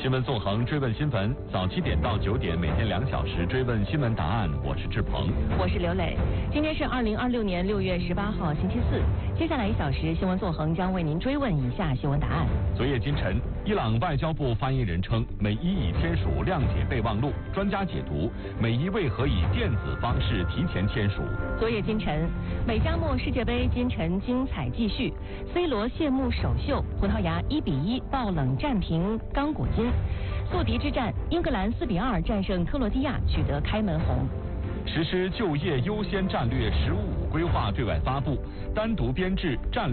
新闻纵横追问新闻，早7点到9点，每天2小时追问新闻答案。我是志鹏， 我是刘磊。今天是2026年6月18号，星期四。接下来1小时，新闻纵横将为您追问以下新闻答案。 昨夜今晨，伊朗外交部发言人称，美伊已签署谅解备忘录。专家解读，美伊为何以电子方式提前签署？ 昨夜今晨，美加墨世界杯今晨精彩继续 ，C 罗谢幕首秀，葡萄牙1比1爆冷战平刚果金。宿敌之战，英格兰4比2战胜克罗地亚，取得开门红。 实施就业优先战略“15+5”规划对外发布，单独编制战略。